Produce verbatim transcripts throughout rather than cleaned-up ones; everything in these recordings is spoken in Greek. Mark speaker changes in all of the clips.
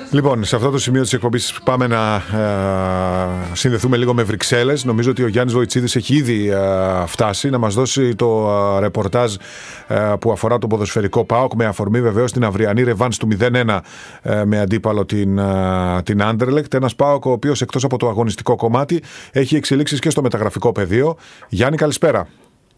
Speaker 1: Λοιπόν, σε αυτό το σημείο της εκπομπής πάμε να ε, συνδεθούμε λίγο με Βρυξέλλες. Νομίζω ότι ο Γιάννης Βοητσίδης έχει ήδη ε, φτάσει να μας δώσει το ε, ρεπορτάζ ε, που αφορά το ποδοσφαιρικό ΠΑΟΚ, με αφορμή βεβαίως την αυριανή ρεβάνς του μηδέν ένα ε, με αντίπαλο την, ε, την Άντερλεκτ. Ένας ΠΑΟΚ ο οποίος εκτός από το αγωνιστικό κομμάτι έχει εξελίξεις και στο μεταγραφικό πεδίο. Γιάννη, καλησπέρα.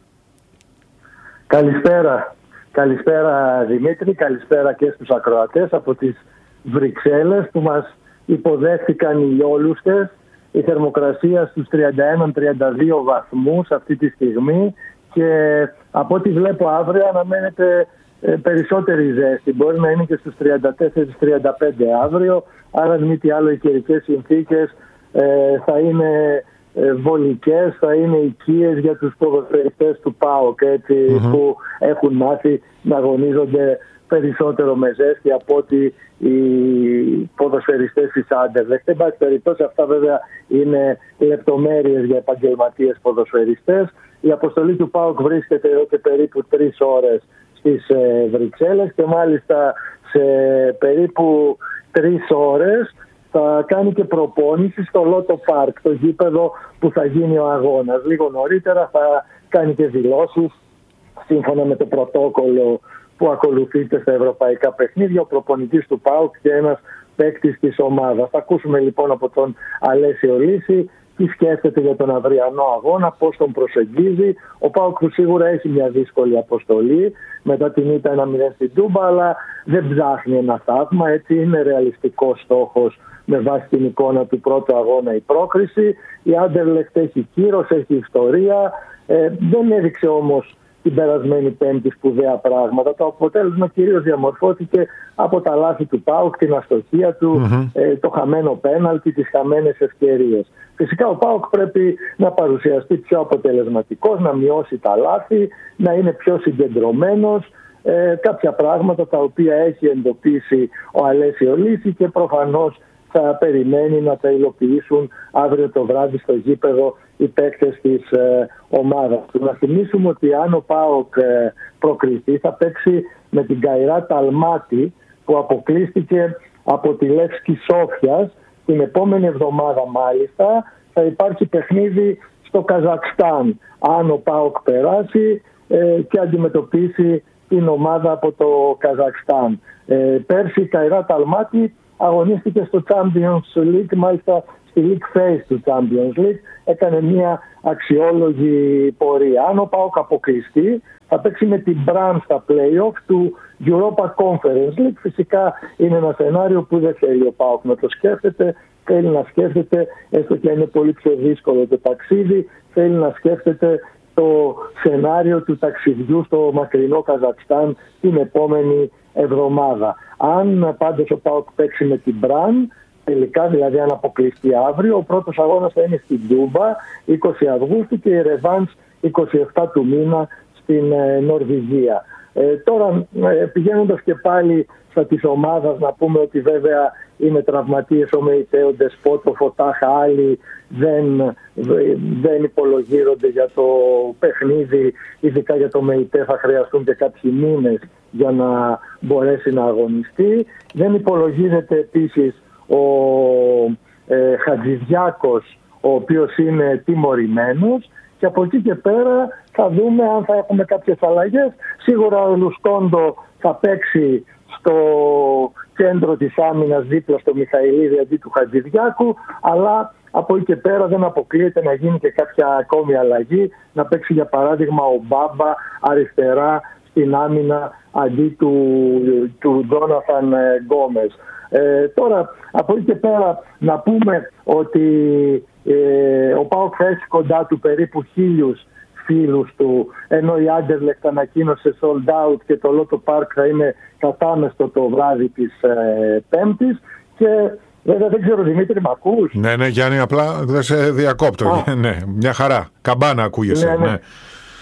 Speaker 2: Καλησπέρα. Καλησπέρα Δημήτρη, καλησπέρα και στους ακροατές από τις Βρυξέλλες που μας υποδέχτηκαν οι λιόλουστες. Η θερμοκρασία στους τριάντα ένα με τριάντα δύο βαθμούς αυτή τη στιγμή και από ό,τι βλέπω αύριο αναμένεται περισσότερη ζέστη. Μπορεί να είναι και στους τριάντα τέσσερα με τριάντα πέντε αύριο, άρα μη τι άλλο οι καιρικές συνθήκες ε, θα είναι ε, βολικές, θα είναι οικίες για τους ποδοσφαιριστές του ΠΑΟΚ, έτσι, mm-hmm. που έχουν μάθει να αγωνίζονται περισσότερο με ζέστη από ότι οι ποδοσφαιριστές της Άντερλεκτ. Εν πάση περιπτώσει, αυτά βέβαια είναι λεπτομέρειες για επαγγελματίες ποδοσφαιριστές. Η αποστολή του ΠΑΟΚ βρίσκεται εδώ και περίπου τρεις ώρες στις ε, Βρυξέλλες και μάλιστα σε περίπου τρεις ώρες θα κάνει και προπόνηση στο Λότο Πάρκ, το γήπεδο που θα γίνει ο αγώνας. Λίγο νωρίτερα θα κάνει και δηλώσεις σύμφωνα με το πρωτόκολλο που ακολουθείται στα ευρωπαϊκά παιχνίδια, ο προπονητής του ΠΑΟΚ και ένας παίκτης της ομάδας. Θα ακούσουμε λοιπόν από τον Αλέσιο Λύση τι σκέφτεται για τον αυριανό αγώνα, πώς τον προσεγγίζει. Ο ΠΑΟΚ σίγουρα έχει μια δύσκολη αποστολή μετά την ήττα ένα μηδέν στην Τούμπα, αλλά δεν ψάχνει ένα θαύμα, έτσι είναι ρεαλιστικός στόχος με βάση την εικόνα του πρώτου αγώνα η πρόκριση. Η Άντερλεκτ έχει κύρος, έχει ιστορία, ε, δεν έδειξε όμως την περασμένη Πέμπτη σπουδαία πράγματα. Το αποτέλεσμα κυρίως διαμορφώθηκε από τα λάθη του ΠΑΟΚ, την αστοχία του, mm-hmm. ε, το χαμένο πέναλτι, τις χαμένες ευκαιρίες. Φυσικά ο ΠΑΟΚ πρέπει να παρουσιαστεί πιο αποτελεσματικός, να μειώσει τα λάθη, να είναι πιο συγκεντρωμένος. Ε, κάποια πράγματα τα οποία έχει εντοπίσει ο Αλέσιο Λύση και προφανώς θα περιμένει να τα υλοποιήσουν αύριο το βράδυ στο γήπεδο οι παίκτες της ε, ομάδας. Να θυμίσουμε ότι αν ο ΠΑΟΚ ε, προκριθεί θα παίξει με την Καϊράτ Αλμάτι που αποκλείστηκε από τη Λεύσκη Σόφιας. Την επόμενη εβδομάδα μάλιστα θα υπάρχει παιχνίδι στο Καζακστάν αν ο ΠΑΟΚ περάσει ε, και αντιμετωπίσει την ομάδα από το Καζακστάν. Ε, πέρσι η Καϊράτ Αλμάτι αγωνίστηκε στο Champions League, μάλιστα στη League Phase του Champions League, έκανε μια αξιόλογη πορεία. Αν ο ΠΑΟΚ αποκλειστεί, θα παίξει με την Μπραν στα play-off του Europa Conference League. Φυσικά είναι ένα σενάριο που δεν θέλει ο ΠΑΟΚ να το σκέφτεται, θέλει να σκέφτεται, έστω και είναι πολύ πιο δύσκολο το ταξίδι, θέλει να σκέφτεται το σενάριο του ταξιδιού στο μακρινό Καζακστάν την επόμενη εβδομάδα. Αν πάντως ο ΠΑΟΚ παίξει με την Μπραν, τελικά δηλαδή αν αποκλειστεί αύριο, ο πρώτος αγώνας θα είναι στην Τούμπα είκοσι Αυγούστου και η ρεβάνς είκοσι επτά του μήνα στην ε, Νορβηγία. Ε, τώρα ε, πηγαίνοντας και πάλι στα της ομάδας, να πούμε ότι βέβαια είναι τραυματίες ο ΜΕΙΤΕ, ο Ντεσπότο, Φωτάχα, άλλοι δεν, δεν υπολογίζονται για το παιχνίδι, ειδικά για το ΜΕΙΤΕ θα χρειαστούν και κάποιοι μήνες για να μπορέσει να αγωνιστεί. Δεν υπολογίζεται επίσης ο ε, Χατζηδιάκος, ο οποίος είναι τιμωρημένος, και από εκεί και πέρα θα δούμε αν θα έχουμε κάποιες αλλαγές. Σίγουρα ο Λουσκόντο θα παίξει στο κέντρο της άμυνας δίπλα στο Μιχαηλίδη αντί του Χατζηδιάκου, αλλά από εκεί και πέρα δεν αποκλείεται να γίνει και κάποια ακόμη αλλαγή, να παίξει για παράδειγμα ο Μπάμπα αριστερά στην άμυνα αντί του, του Τζόναθαν Γκόμες. Ε, τώρα από εκεί και πέρα να πούμε ότι ε, ο ΠΑΟΚ θα έχει κοντά του περίπου χίλιους φίλους του, ενώ η Άντερλεκτ ανακοίνωσε sold out και το Λότο Πάρκ θα είναι κατάμεστο το βράδυ της ε, Πέμπτης. Και βέβαια δεν ξέρω, Δημήτρη, μ' ακούς?
Speaker 1: Ναι, ναι, Γιάννη, απλά δεν σε διακόπτω. Ναι, μια χαρά, καμπάνα ακούγεσαι. Ναι, ναι. Ναι.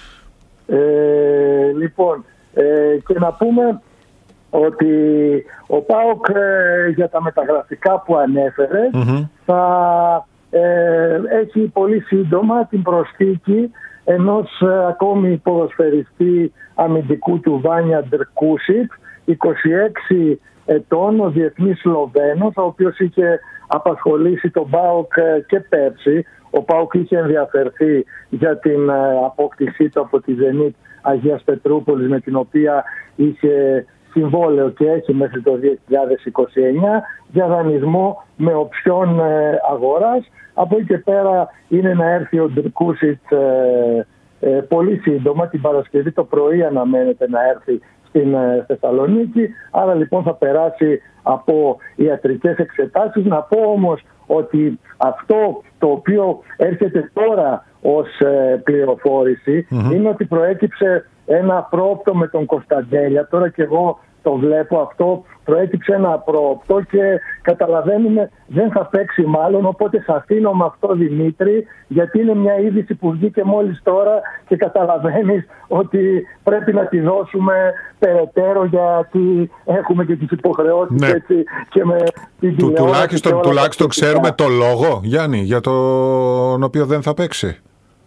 Speaker 2: Ε, λοιπόν, ε, και να πούμε ότι ο ΠΑΟΚ ε, για τα μεταγραφικά που ανέφερε mm-hmm. θα ε, έχει πολύ σύντομα την προσθήκη ενός ε, ακόμη ποδοσφαιριστή αμυντικού του Βάνια Ντερκούσιτ, είκοσι έξι ετών, ο διεθνής Σλοβαίνος, ο οποίος είχε απασχολήσει τον ΠΑΟΚ και πέρσι. Ο ΠΑΟΚ είχε ενδιαφερθεί για την απόκτησή του από τη Zenit Αγίας Πετρούπολης, με την οποία είχε συμβόλαιο και έχει μέχρι το δύο χιλιάδες είκοσι εννιά για δανεισμό με οψιόν αγοράς. Από εκεί και πέρα είναι να έρθει ο Ντρκούσιτς ε, ε, πολύ σύντομα, την Παρασκευή το πρωί αναμένεται να έρθει στην ε, Θεσσαλονίκη. Άρα λοιπόν θα περάσει από ιατρικές εξετάσεις. Να πω όμως ότι αυτό το οποίο έρχεται τώρα ως ε, πληροφόρηση mm-hmm. είναι ότι προέκυψε ένα πρόοπτο με τον Κωνσταντέλια. Τώρα και εγώ το βλέπω αυτό, προέκυψε ένα πρόοπτο και καταλαβαίνουμε δεν θα παίξει μάλλον, οπότε θα αφήνω με αυτό, Δημήτρη, γιατί είναι μια είδηση που βγήκε μόλις τώρα και καταλαβαίνεις ότι πρέπει να τη δώσουμε περαιτέρω, γιατί έχουμε και τις υποχρεώσεις ναι. έτσι και με την
Speaker 1: Του,
Speaker 2: τηλεόραση.
Speaker 1: Τουλάχιστον, τουλάχιστον ξέρουμε το λόγο, Γιάννη, για τον οποίο δεν θα παίξει.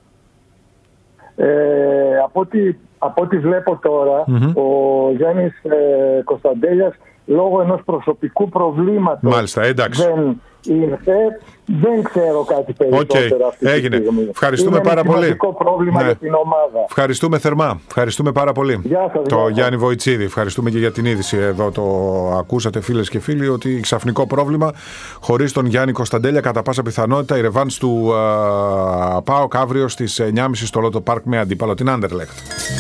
Speaker 2: Ε, από ό,τι Από ό,τι βλέπω τώρα, mm-hmm. ο Γιάννης ε, Κωνσταντέλιας λόγω ενός προσωπικού προβλήματος
Speaker 1: Μάλιστα, εντάξει.
Speaker 2: δεν ήρθε. Δεν ξέρω κάτι περισσότερο
Speaker 1: okay.
Speaker 2: αυτή
Speaker 1: Έγινε.
Speaker 2: τη στιγμή.
Speaker 1: Ευχαριστούμε
Speaker 2: είναι
Speaker 1: πάρα
Speaker 2: ένα
Speaker 1: πολύ.
Speaker 2: Είναι πρόβλημα
Speaker 1: ναι.
Speaker 2: για την ομάδα.
Speaker 1: Ευχαριστούμε θερμά. Ευχαριστούμε πάρα πολύ.
Speaker 2: Γεια σας,
Speaker 1: το
Speaker 2: γεια
Speaker 1: Γιάννη Βοητσίδη. Ευχαριστούμε και για την είδηση εδώ. Το ακούσατε, φίλες και φίλοι, ότι ξαφνικό πρόβλημα χωρίς τον Γιάννη Κωνσταντέλια. Κατά πάσα πιθανότητα η ρεβάνς του uh, ΠΑΟΚ αύριο στις εννιά και μισή στο Λότο Πάρκ με αντίπαλο την Άντερλεχτ.